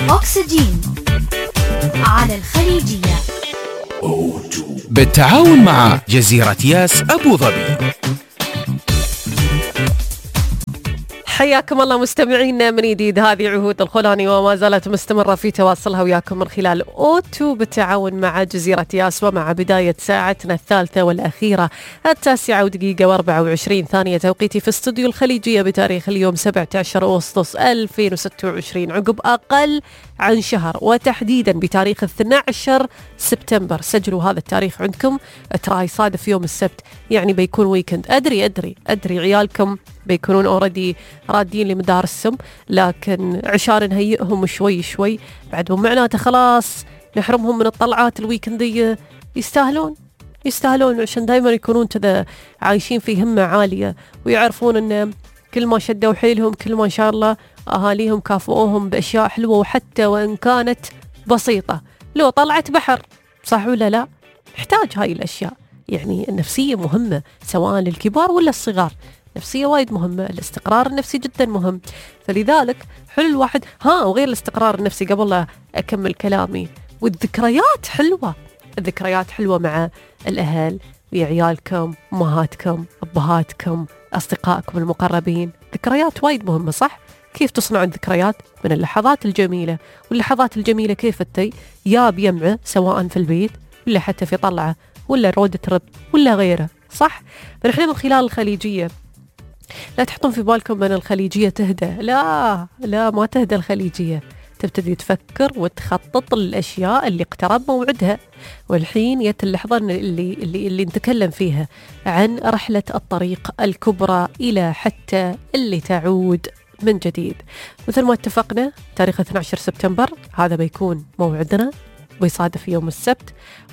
أكسجين على الخليجية بالتعاون مع جزيرة ياس أبو ظبي. حياكم الله مستمعينا من جديد. هذه عهود الخولاني وما زالت مستمرة في تواصلها وياكم من خلال أوتو بالتعاون مع جزيرة ياس، ومع بداية ساعتنا الثالثة والأخيرة 9:24 توقيتي في استوديو الخليجية بتاريخ اليوم 17 أغسطس 2026، عقب أقل عن شهر، وتحديدا بتاريخ 12 سبتمبر. سجلوا هذا التاريخ عندكم، ترى يصادف يوم السبت، يعني بيكون ويكند. أدري عيالكم بيكونون أوردي رادين لمدارسهم، لكن عشان نهيئهم شوي شوي بعد، معناته خلاص نحرمهم من الطلعات الويكندية. يستاهلون عشان دايما يكونون كذا عايشين في همة عالية، ويعرفون أن كل ما شدوا حيلهم كل ما إن شاء الله أهاليهم كافؤوهم بأشياء حلوة، وحتى وإن كانت بسيطة. لو طلعت بحر، صح ولا لا؟ نحتاج هاي الأشياء. يعني النفسية مهمة سواء للكبار ولا الصغار، نفسية وايد مهمة، الاستقرار النفسي جدا مهم. فلذلك حلو الواحد وغير الاستقرار النفسي، قبل لا أكمل كلامي، والذكريات حلوة. الذكريات حلوة مع الأهل، ويا عيالكم، أمهاتكم، أبهاتكم، أصدقائكم المقربين. ذكريات وايد مهمة، صح؟ كيف تصنعون ذكريات؟ من اللحظات الجميلة. واللحظات الجميلة كيف يا بيمعة، سواء في البيت ولا حتى في طلعة ولا رود ترب ولا غيره، صح؟ فنحن من خلال الخليجية، لا تحطون في بالكم أن الخليجية تهدى، لا ما تهدى الخليجية. تبتدي تفكر وتخطط للأشياء اللي اقترب موعدها. والحين جت اللحظة اللي نتكلم فيها عن رحلة الطريق الكبرى إلى حتى اللي تعود من جديد. مثل ما اتفقنا تاريخ 12 سبتمبر هذا بيكون موعدنا، بيصادف يوم السبت،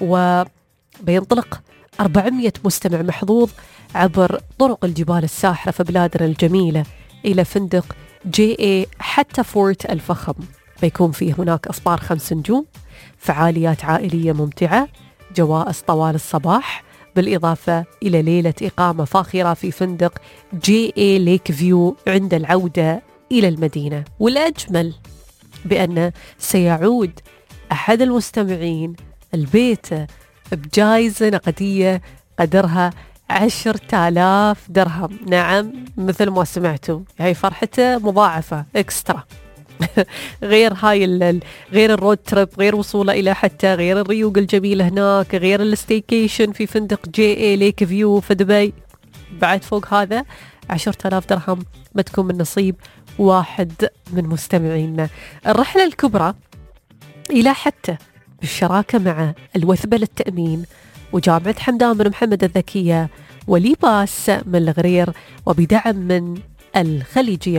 وبينطلق 400 مستمع محظوظ عبر طرق الجبال الساحرة في بلادنا الجميلة إلى فندق JA حتى فورت الفخم. بيكون فيه هناك إفطار 5 نجوم، فعاليات عائلية ممتعة، جوائز طوال الصباح، بالإضافة إلى ليلة إقامة فاخرة في فندق JA ليك فيو عند العودة إلى المدينة. والأجمل بأن سيعود أحد المستمعين البيت بجائزة نقدية قدرها 10,000 درهم. نعم، مثل ما سمعتوا، هاي فرحته مضاعفة إكسترا. غير غير الرود تريب، غير وصوله إلى حتى، غير الريوق الجميلة هناك، غير الستيكيشن في فندق JA ليك فيو في دبي، بعد فوق هذا 10,000 درهم ما تكون من نصيب واحد من مستمعينا. الرحلة الكبرى إلى حتى بالشراكة مع الوثبة للتأمين وجامعة حمدان بن محمد الذكية وليباس من الغرير، وبدعم من الخليجية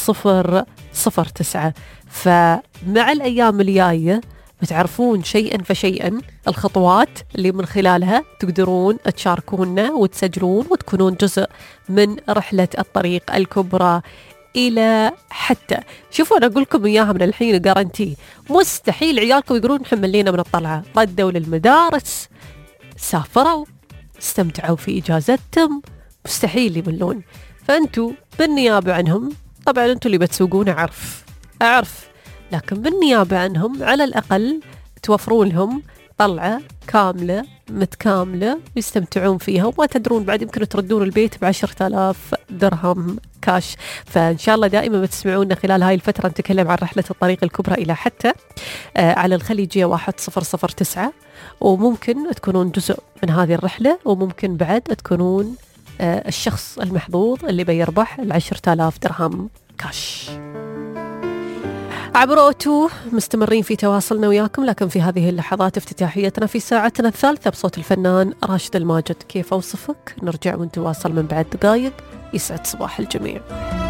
1009. فمع الأيام الجاية بتعرفون شيئا فشيئا الخطوات اللي من خلالها تقدرون تشاركونا وتسجلون وتكونون جزء من رحلة الطريق الكبرى إلى حتى. شوفوا أنا أقول لكم إياها من الحين جارنتي، مستحيل عيالكم يقولون حملينا من الطلعة، ردوا للمدارس، سافروا، استمتعوا في إجازتهم، مستحيل يملون. فأنتوا بالنيابة عنهم، طبعا أنتوا اللي بتسوقون، أعرف، لكن بالنيابة عنهم على الأقل توفرون لهم طلعة كاملة متكاملة يستمتعون فيها، وما تدرون بعد يمكن تردون البيت ب10,000 درهم كاش. فإن شاء الله دائما بتسمعونا خلال هاي الفترة نتكلم عن رحلة الطريق الكبرى إلى حتى على الخليجية 1009، وممكن تكونون جزء من هذه الرحلة، وممكن بعد تكونون الشخص المحظوظ اللي بيربح 10,000 درهم كاش. عبر أوتو مستمرين في تواصلنا وياكم، لكن في هذه اللحظات افتتاحيتنا في ساعتنا الثالثة بصوت الفنان راشد الماجد. كيف أوصفك؟ نرجع ونتواصل من بعد دقايق. يسعد صباح الجميع.